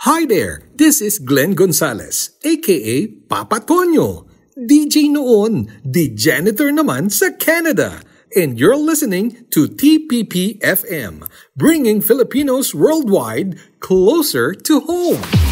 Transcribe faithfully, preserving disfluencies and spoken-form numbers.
Hi there, this is Glenn Gonzalez, aka Papa Tonyo. D J noon, di janitor naman sa Canada. And you're listening to T P P F M, bringing Filipinos worldwide closer to home.